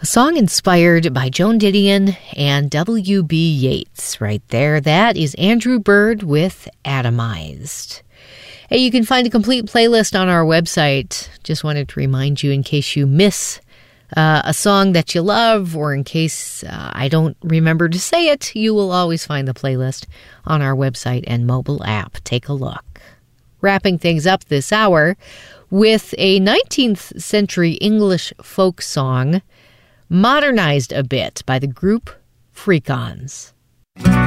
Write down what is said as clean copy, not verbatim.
A song inspired by Joan Didion and W.B. Yeats right there. That is Andrew Bird with Atomized. Hey, you can find a complete playlist on our website. Just wanted to remind you in case you miss a song that you love, or in case I don't remember to say it, you will always find the playlist on our website and mobile app. Take a look. Wrapping things up this hour with a 19th century English folk song modernized a bit by the group Freak-Ons.